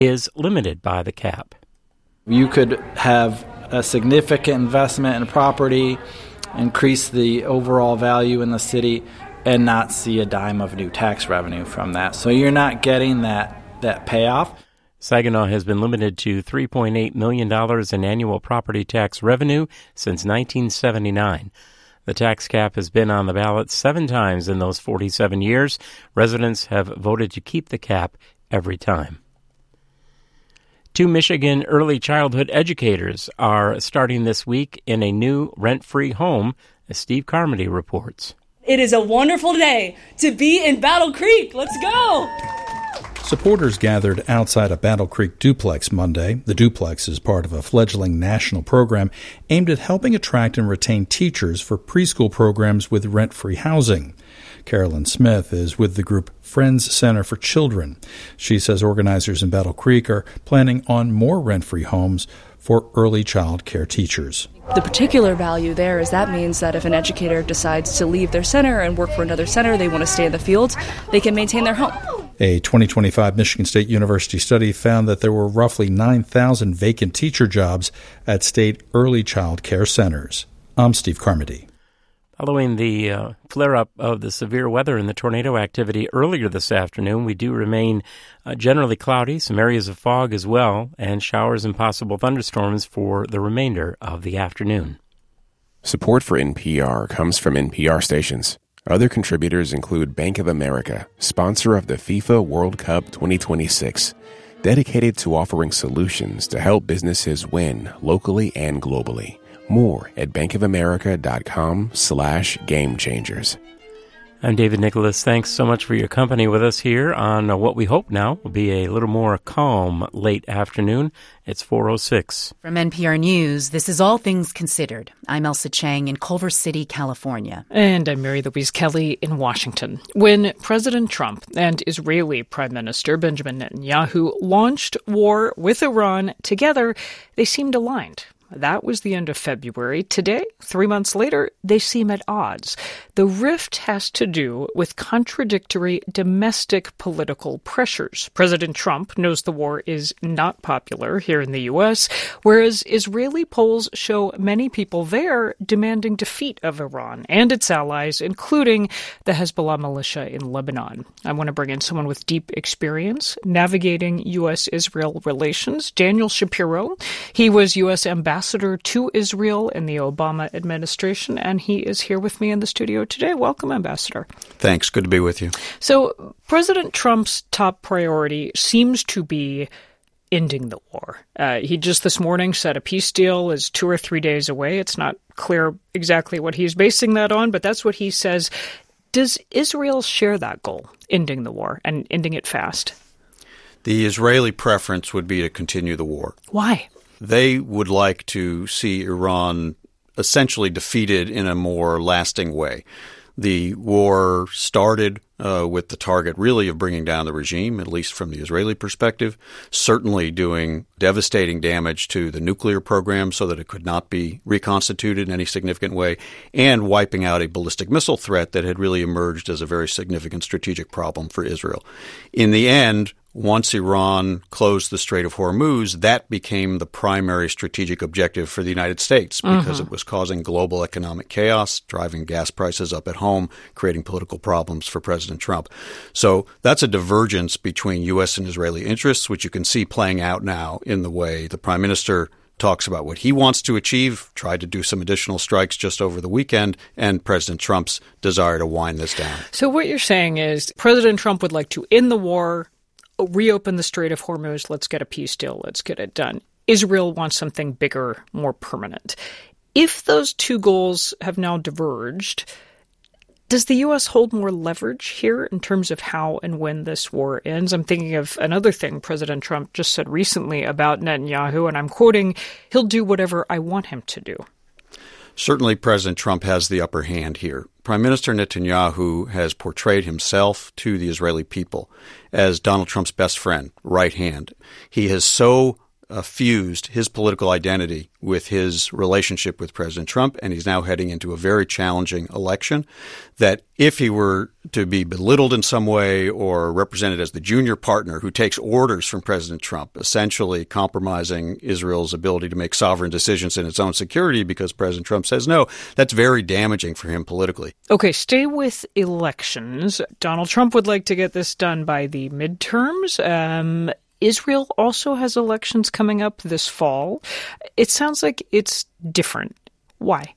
is limited by the cap. You could have a significant investment in property, increase the overall value in the city, and not see a dime of new tax revenue from that. So you're not getting that payoff. Saginaw has been limited to $3.8 million in annual property tax revenue since 1979. The tax cap has been on the ballot 7 times in those 47 years. Residents have voted to keep the cap every time. 2 Michigan early childhood educators are starting this week in a new rent-free home, as Steve Carmody reports. It is a wonderful day to be in Battle Creek. Let's go! Supporters gathered outside a Battle Creek duplex Monday. The duplex is part of a fledgling national program aimed at helping attract and retain teachers for preschool programs with rent-free housing. Carolyn Smith is with the group Friends Center for Children. She says organizers in Battle Creek are planning on more rent-free homes for early child care teachers. The particular value there is that means that if an educator decides to leave their center and work for another center, they want to stay in the field, they can maintain their home. A 2025 Michigan State University study found that there were roughly 9,000 vacant teacher jobs at state early child care centers. I'm Steve Carmody. Following the flare-up of the severe weather and the tornado activity earlier this afternoon, we do remain generally cloudy, some areas of fog as well, and showers and possible thunderstorms for the remainder of the afternoon. Support for NPR comes from NPR stations. Other contributors include Bank of America, sponsor of the FIFA World Cup 2026, dedicated to offering solutions to help businesses win locally and globally. More at bankofamerica.com/gamechangers. I'm David Nicholas. Thanks so much for your company with us here on what we hope now will be a little more calm late afternoon. It's 4:06. From NPR News, this is All Things Considered. I'm Elsa Chang in Culver City, California. And I'm Mary Louise Kelly in Washington. When President Trump and Israeli Prime Minister Benjamin Netanyahu launched war with Iran together, they seemed aligned. That was the end of February. Today, 3 months later, they seem at odds. The rift has to do with contradictory domestic political pressures. President Trump knows the war is not popular here in the U.S., whereas Israeli polls show many people there demanding defeat of Iran and its allies, including the Hezbollah militia in Lebanon. I want to bring in someone with deep experience navigating U.S.-Israel relations, Daniel Shapiro. He was U.S. ambassador to Israel in the Obama administration, and he is here with me in the studio today. Welcome, Ambassador. Thanks. Good to be with you. So President Trump's top priority seems to be ending the war. He just this morning said a peace deal is 2 or 3 days away. It's not clear exactly what he's basing that on, but that's what he says. Does Israel share that goal, ending the war and ending it fast? The Israeli preference would be to continue the war. Why? They would like to see Iran essentially defeated in a more lasting way. The war started with the target really of bringing down the regime, at least from the Israeli perspective, certainly doing devastating damage to the nuclear program so that it could not be reconstituted in any significant way, and wiping out a ballistic missile threat that had really emerged as a very significant strategic problem for Israel. In the end, once Iran closed the Strait of Hormuz, that became the primary strategic objective for the United States because it was causing global economic chaos, driving gas prices up at home, creating political problems for President Trump. So that's a divergence between U.S. and Israeli interests, which you can see playing out now in the way the Prime Minister talks about what he wants to achieve, tried to do some additional strikes just over the weekend, and President Trump's desire to wind this down. So what you're saying is President Trump would like to end the war, reopen the Strait of Hormuz, let's get a peace deal, let's get it done. Israel wants something bigger, more permanent. If those two goals have now diverged, does the U.S. hold more leverage here in terms of how and when this war ends? I'm thinking of another thing President Trump just said recently about Netanyahu, and I'm quoting, "He'll do whatever I want him to do." Certainly, President Trump has the upper hand here. Prime Minister Netanyahu has portrayed himself to the Israeli people as Donald Trump's best friend, right hand. He has so fused his political identity with his relationship with President Trump, and he's now heading into a very challenging election that if he were to be belittled in some way or represented as the junior partner who takes orders from President Trump, essentially compromising Israel's ability to make sovereign decisions in its own security because President Trump says no, that's very damaging for him politically. Okay, stay with elections. Donald Trump would like to get this done by the midterms. Israel also has elections coming up this fall. It sounds like it's different. Why?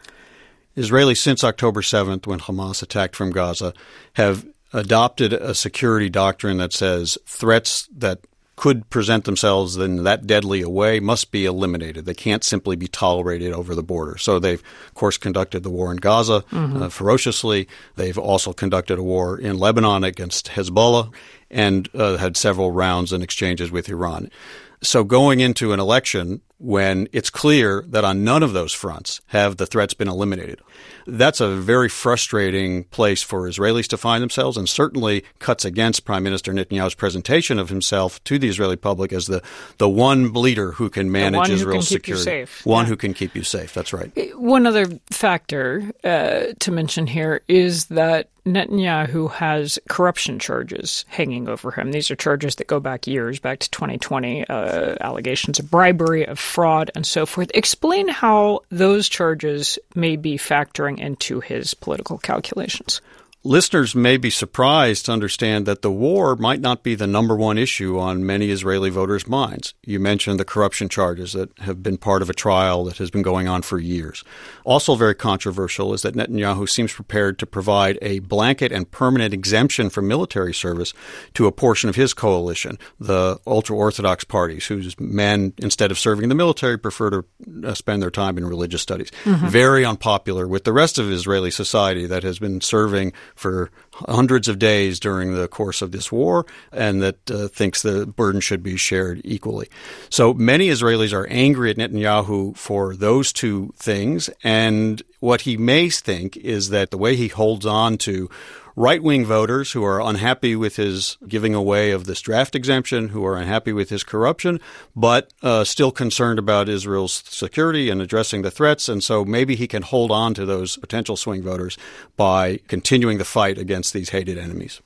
Israelis, since October 7th, when Hamas attacked from Gaza, have adopted a security doctrine that says threats that could present themselves in that deadly a way must be eliminated. They can't simply be tolerated over the border. So they've, of course, conducted the war in Gaza ferociously. They've also conducted a war in Lebanon against Hezbollah and had several rounds and exchanges with Iran. So going into an election when it's clear that on none of those fronts have the threats been eliminated, that's a very frustrating place for Israelis to find themselves, and certainly cuts against Prime Minister Netanyahu's presentation of himself to the Israeli public as the one leader who can manage Israel's security. One who can keep you safe. That's right. One other factor to mention here is that Netanyahu has corruption charges hanging over him. These are charges that go back years, back to 2020, allegations of bribery, of fraud, and so forth. Explain how those charges may be factoring into his political calculations. Listeners may be surprised to understand that the war might not be the number one issue on many Israeli voters' minds. You mentioned the corruption charges that have been part of a trial that has been going on for years. Also very controversial is that Netanyahu seems prepared to provide a blanket and permanent exemption from military service to a portion of his coalition, the ultra-Orthodox parties, whose men, instead of serving in the military, prefer to spend their time in religious studies. Very unpopular with the rest of Israeli society that has been serving for hundreds of days during the course of this war, and that thinks the burden should be shared equally. So many Israelis are angry at Netanyahu for those two things, and what he may think is that the way he holds on to right-wing voters who are unhappy with his giving away of this draft exemption, who are unhappy with his corruption, but still concerned about Israel's security and addressing the threats. And so maybe he can hold on to those potential swing voters by continuing the fight against these hated enemies.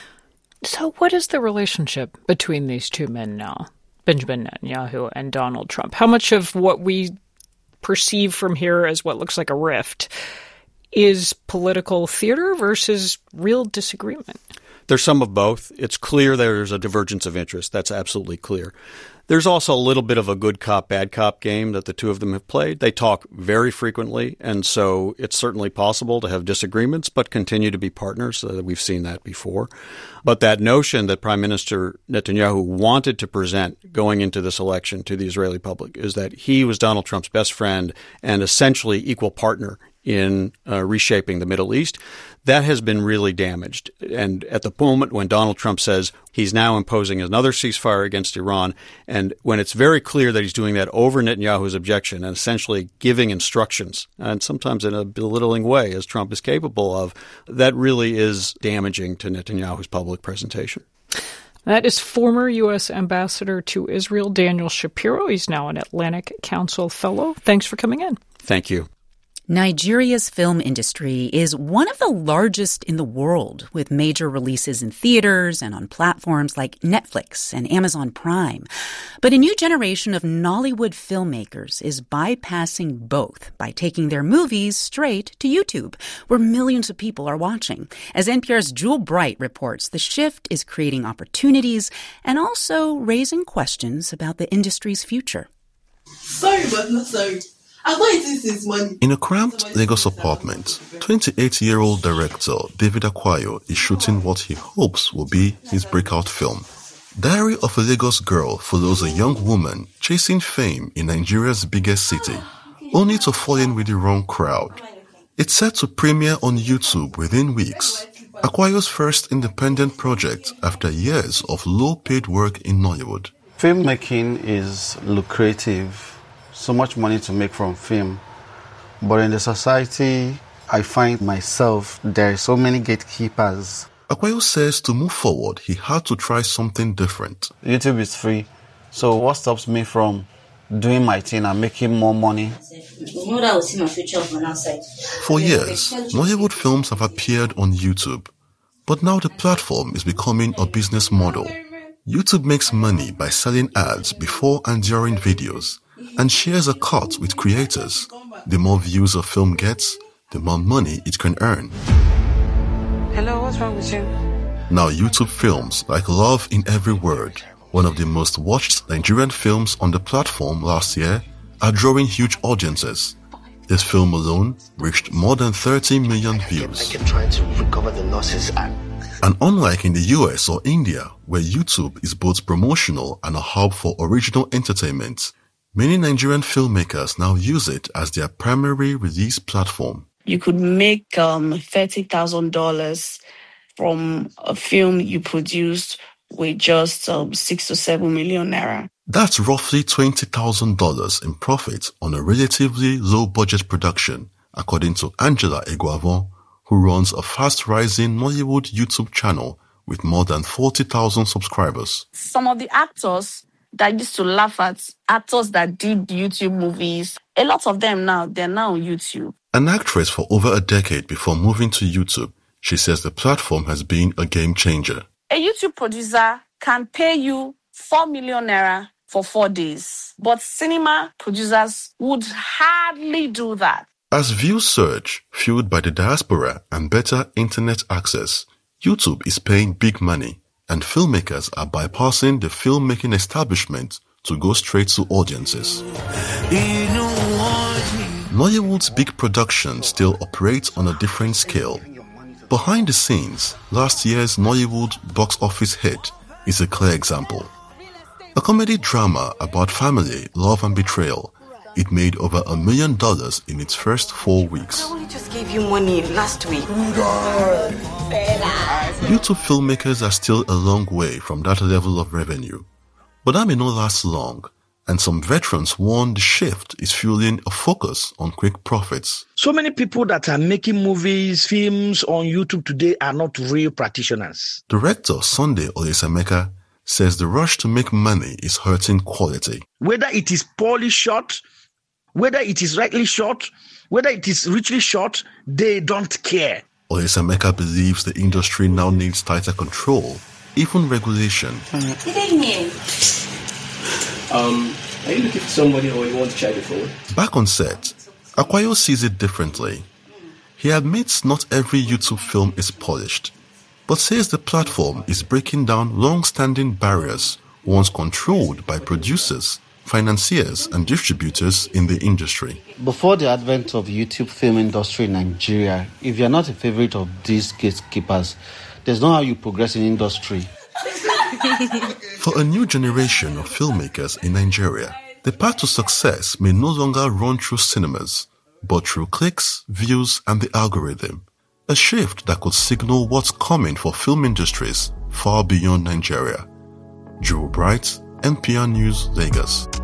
So what is the relationship between these two men now, Benjamin Netanyahu and Donald Trump? How much of what we perceive from here as what looks like a rift is political theater versus real disagreement? There's some of both. It's clear there's a divergence of interest. That's absolutely clear. There's also a little bit of a good cop, bad cop game that the two of them have played. They talk very frequently, and so it's certainly possible to have disagreements but continue to be partners. We've seen that before. But that notion that Prime Minister Netanyahu wanted to present going into this election to the Israeli public is that he was Donald Trump's best friend and essentially equal partner in reshaping the Middle East, that has been really damaged. And at the moment when Donald Trump says he's now imposing another ceasefire against Iran, and when it's very clear that he's doing that over Netanyahu's objection and essentially giving instructions, and sometimes in a belittling way, as Trump is capable of, that really is damaging to Netanyahu's public presentation. That is former U.S. Ambassador to Israel, Daniel Shapiro. He's now an Atlantic Council Fellow. Thanks for coming in. Thank you. Nigeria's film industry is one of the largest in the world, with major releases in theaters and on platforms like Netflix and Amazon Prime. But a new generation of Nollywood filmmakers is bypassing both by taking their movies straight to YouTube, where millions of people are watching. As NPR's Jewel Bright reports, the shift is creating opportunities and also raising questions about the industry's future. Sorry, but not sorry. In a cramped Lagos apartment, 28-year-old director David Akwayo is shooting what he hopes will be his breakout film. Diary of a Lagos Girl follows a young woman chasing fame in Nigeria's biggest city, only to fall in with the wrong crowd. It's set to premiere on YouTube within weeks. Akwayo's first independent project after years of low-paid work in Nollywood. Filmmaking is lucrative. So much money to make from film. But in the society, I find myself, there are so many gatekeepers. Akwayo says to move forward, he had to try something different. YouTube is free. So what stops me from doing my thing and making more money? For years, Nollywood films have appeared on YouTube, but now the platform is becoming a business model. YouTube makes money by selling ads before and during videos and shares a cut with creators. The more views a film gets, the more money it can earn. Hello, what's wrong with you? Now YouTube films like Love in Every Word, one of the most watched Nigerian films on the platform last year, are drawing huge audiences. This film alone reached more than 30 million views. I kept trying to recover the losses. And unlike in the US or India, where YouTube is both promotional and a hub for original entertainment, many Nigerian filmmakers now use it as their primary release platform. You could make $30,000 from a film you produced with just 6 to 7 million naira. That's roughly $20,000 in profit on a relatively low-budget production, according to Angela Eguavon, who runs a fast-rising Nollywood YouTube channel with more than 40,000 subscribers. Some of the actors that used to laugh at actors that did YouTube movies, a lot of them now, they're now on YouTube. An actress for over a decade before moving to YouTube, she says the platform has been a game changer. A YouTube producer can pay you 4 million naira for 4 days, but cinema producers would hardly do that. As views surge, fueled by the diaspora and better internet access, YouTube is paying big money, and filmmakers are bypassing the filmmaking establishment to go straight to audiences. Nollywood's big production still operates on a different scale. Behind the scenes, last year's Nollywood box office hit is a clear example. A comedy drama about family, love and betrayal. It made over $1 million in its first 4 weeks. I only just gave you money last week. YouTube filmmakers are still a long way from that level of revenue. But that may not last long, and some veterans warn the shift is fueling a focus on quick profits. So many people that are making movies, films on YouTube today are not real practitioners. Director Sunday Olesameka says the rush to make money is hurting quality. Whether it is poorly shot, whether it is rightly shot, whether it is richly shot, they don't care. Olesameka believes the industry now needs tighter control, even regulation. Good evening. Are you looking for somebody or you want to check the phone? Back on set, Akwayo sees it differently. He admits not every YouTube film is polished, but says the platform is breaking down long-standing barriers once controlled by producers, financiers and distributors in the industry. Before the advent of YouTube film industry in Nigeria, if you're not a favorite of these gatekeepers, there's no how you progress in industry. For a new generation of filmmakers in Nigeria, the path to success may no longer run through cinemas, but through clicks, views and the algorithm. A shift that could signal what's coming for film industries far beyond Nigeria. Joe Bright, NPR News, Lagos.